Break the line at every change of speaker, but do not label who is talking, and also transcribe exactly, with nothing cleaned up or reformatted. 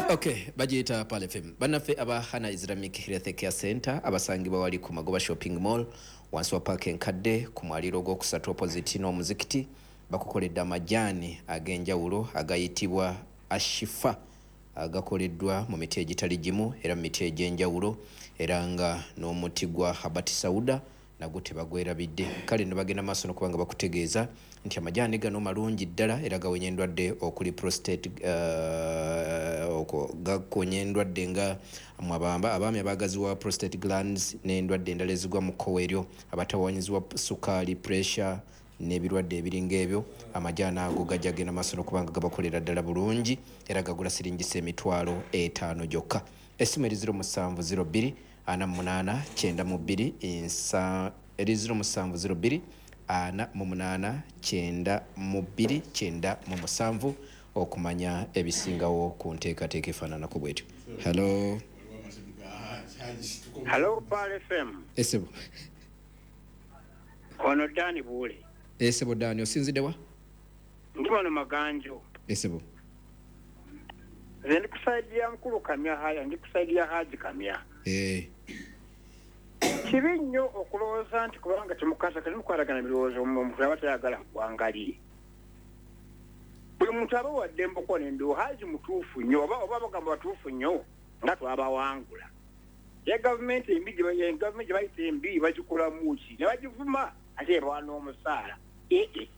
Okay, bajita pale F M. Banafe aba Hana Islamic Health Care Center abasangibwa wali ku Magoba Shopping Mall wansi wa Park Nkadde ku mwaliro gw'okusatu opposite n'omuzikiti bakukoledde amajani ag'enjawulo agayitibwa Ashifa agakoleddwa mu miti egitali gimu era mu miti egy'enjawulo era nga n'omuti gwa Habati Sauda nagwo tebagwerabidde. Kale ne bagenda maaso n'okubanga bakutegeeza nti amajani gano malungi ddala era gawonya endwadde okuli prostate uh, oko gakonya endwadde nga amabamba abaami abagaziwa prostate glands n'endwadde endala ezigwa mu kkowe eryo abatawanyizibwa sukaali pressure n'ebirwadde ebiringa ebyo amajani ago gajja genda maaso n'okubanga gabakolera ddala bulungi era gagula siringisa emitwalo etaano gyokka. Essimu eri zero musanvu zero bbiri ana munana kyenda mu bbiri insa eri zero musanvu zero bbiri ana mu munana kyenda mu bbiri kyenda mu musanvu okumanya ebisingawo ku nteekateeka efaananako bwetyo. Hello.
Hello, Pal F M.
Esebo.
Ono Dani Bule.
Esebo Dani, osinzidde wa?
Ndi wano Maganjo.
Esebo.
Nze ndi kusaidia mukulu Kamya haya, ndi kusaidia Haji Kamya.
Eh.
Kibi nnyo okulowooza nti kubanga temukasa kati mukwatagana birowoozo omuntu aba tayagala kuwangali. Buli muntu aba wadde mboko nendo Haji mutuufu nnyo oba oba bagamba batuufu nnyo nga twabawangula. Ya gavumenti embi gye bayita embi bagikolamu ki ne bagivuma ate ebawa n'omusaala. Eh eh